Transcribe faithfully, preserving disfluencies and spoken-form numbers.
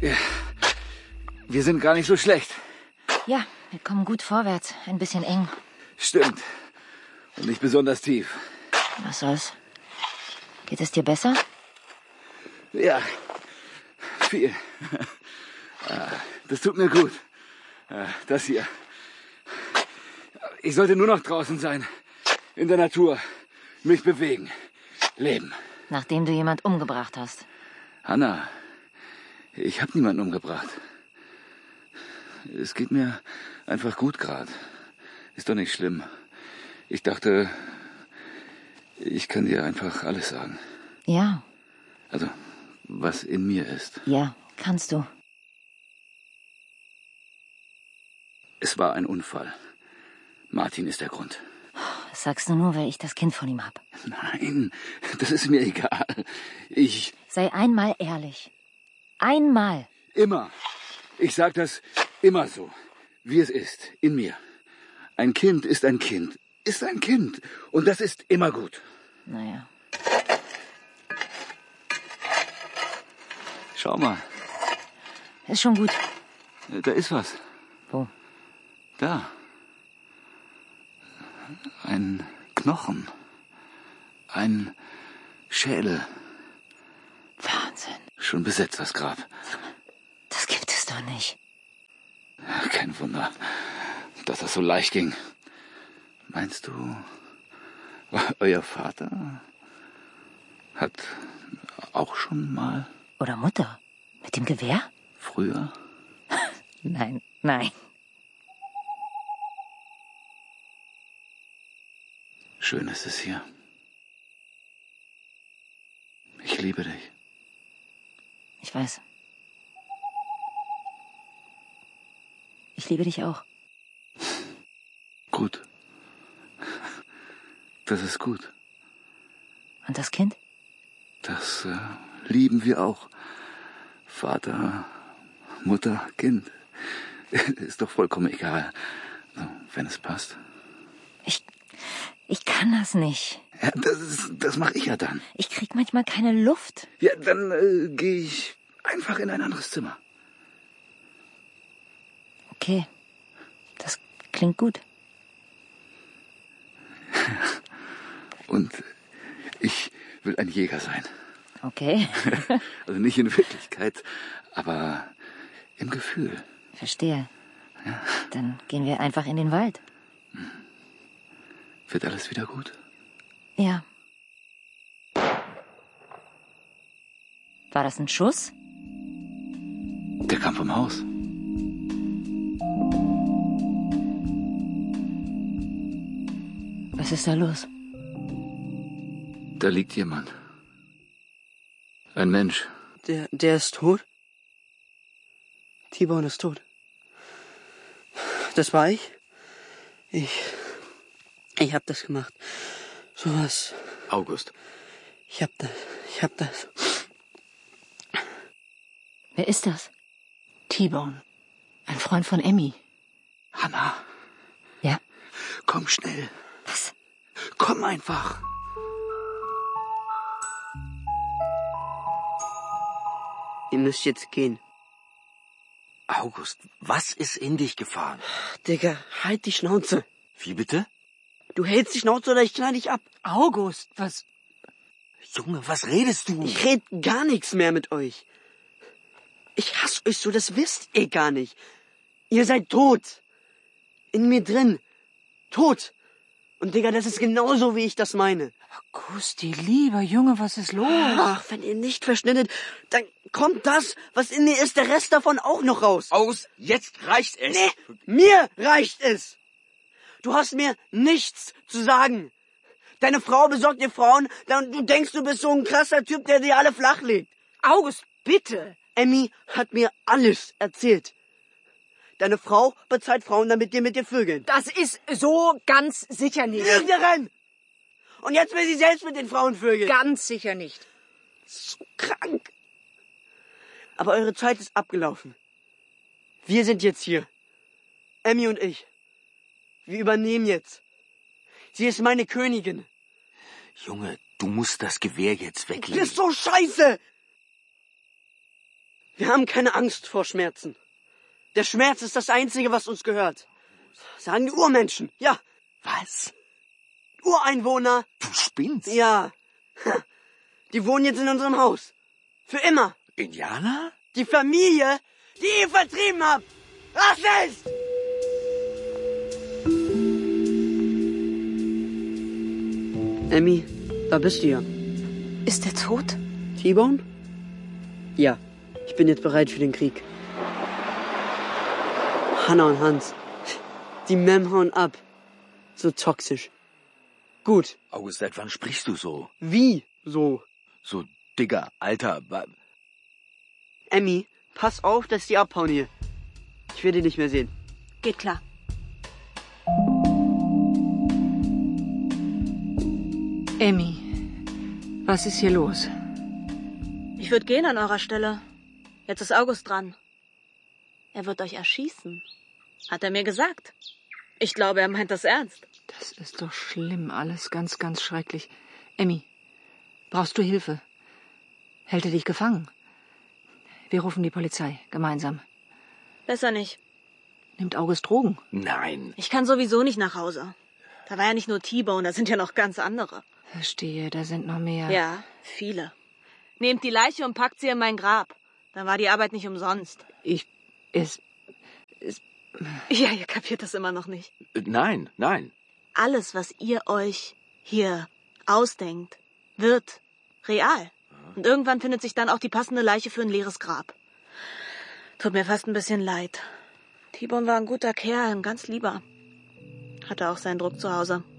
Ja, wir sind gar nicht so schlecht. Ja, wir kommen gut vorwärts. Ein bisschen eng. Stimmt. Und nicht besonders tief. Was soll's? Geht es dir besser? Ja, viel. Das tut mir gut. Das hier. Ich sollte nur noch draußen sein. In der Natur. Mich bewegen. Leben. Nachdem du jemand umgebracht hast. Hanna, ich habe niemanden umgebracht. Es geht mir einfach gut gerade. Ist doch nicht schlimm. Ich dachte, ich kann dir einfach alles sagen. Ja. Also, was in mir ist. Ja, kannst du. Es war ein Unfall. Martin ist der Grund. Das sagst du nur, weil ich das Kind von ihm hab. Nein, das ist mir egal. Ich... Sei einmal ehrlich. Einmal. Immer. Ich sag das immer so, wie es ist, in mir. Ein Kind ist ein Kind, ist ein Kind. Und das ist immer gut. Naja. Schau mal. Ist schon gut. Da ist was. Wo? Da. Ein Knochen. Ein Schädel. Wahnsinn. Schon besetzt, das Grab. Das gibt es doch nicht. Kein Wunder, dass das so leicht ging. Meinst du, euer Vater hat auch schon mal... Oder Mutter? Mit dem Gewehr? Früher? Nein, nein. Schön ist es hier. Ich liebe dich. Ich weiß. Ich liebe dich auch. Gut. Das ist gut. Und das Kind? Das äh, lieben wir auch. Vater, Mutter, Kind. Ist doch vollkommen egal. Also, wenn es passt. Ich, ich kann das nicht. Ja, das, das mache ich ja dann. Ich krieg manchmal keine Luft. Ja, dann äh, gehe ich einfach in ein anderes Zimmer. Okay, das klingt gut. Und ich will ein Jäger sein. Okay. Also nicht in Wirklichkeit, aber im Gefühl. Verstehe. Ja. Dann gehen wir einfach in den Wald. Wird alles wieder gut? Ja. War das ein Schuss? Der kam vom Haus. Was ist da los? Da liegt jemand. Ein Mensch. Der, der ist tot? T-Bone ist tot. Das war ich. Ich... Ich hab das gemacht. Sowas. August. Ich hab das. Ich hab das. Wer ist das? T-Bone. Ein Freund von Emmy. Hanna. Ja? Komm schnell. Was? Komm einfach. Ihr müsst jetzt gehen. August, was ist in dich gefahren? Digga, halt die Schnauze. Wie bitte? Du hältst die Schnauze oder ich knall dich ab. August, was... Junge, was redest du? Ich red gar nichts mehr mit euch. Ich hasse euch so, das wisst ihr gar nicht. Ihr seid tot. In mir drin. Tot. Und Digga, das ist genauso, wie ich das meine. Augusti, lieber Junge, was ist los? Ach, wenn ihr nicht verschnittet, dann kommt das, was in mir ist, der Rest davon auch noch raus. Aus, jetzt reicht es. Nee, mir reicht es. Du hast mir nichts zu sagen. Deine Frau besorgt dir Frauen, dann du denkst, du bist so ein krasser Typ, der dir alle flach legt. August, bitte. Emmy hat mir alles erzählt. Deine Frau bezahlt Frauen, damit die mit dir vögeln. Das ist so ganz sicher nicht. Lügnerin! Und jetzt will sie selbst mit den Frauen vögeln. Ganz sicher nicht. So krank. Aber eure Zeit ist abgelaufen. Wir sind jetzt hier. Emmy und ich. Wir übernehmen jetzt. Sie ist meine Königin. Junge, du musst das Gewehr jetzt Du weglegen. bist so scheiße! Wir haben keine Angst vor Schmerzen. Der Schmerz ist das Einzige, was uns gehört. Sagen die Urmenschen. Ja, Was? Ureinwohner. Du spinnst? Ja. Die wohnen jetzt in unserem Haus. Für immer. Indianer? Die Familie, die ihr vertrieben habt. Rassist! Emmy, da bist du ja. Ist er tot? T-Bone? Ja, ich bin jetzt bereit für den Krieg. Hannah und Hans, die Mem hauen ab. So toxisch. Gut. August, seit wann sprichst du so? Wie so? So, Digger, Alter, wa- Emmy, pass auf, dass die abhauen hier. Ich will die nicht mehr sehen. Geht klar. Emmy, was ist hier los? Ich würde gehen an eurer Stelle. Jetzt ist August dran. Er wird euch erschießen. Hat er mir gesagt. Ich glaube, er meint das ernst. Das ist doch schlimm, alles ganz, ganz schrecklich. Emmy, brauchst du Hilfe? Hält er dich gefangen? Wir rufen die Polizei, gemeinsam. Besser nicht. Nimmt August Drogen? Nein. Ich kann sowieso nicht nach Hause. Da war ja nicht nur T-Bone, da sind ja noch ganz andere. Verstehe, da sind noch mehr. Ja, viele. Nehmt die Leiche und packt sie in mein Grab. Dann war die Arbeit nicht umsonst. Ich, es, es, Ja, ihr kapiert das immer noch nicht. Äh, Nein, nein. Alles, was ihr euch hier ausdenkt, wird real. Und irgendwann findet sich dann auch die passende Leiche für ein leeres Grab. Tut mir fast ein bisschen leid. T-Bone war ein guter Kerl, ein ganz lieber. Hatte auch seinen Druck zu Hause.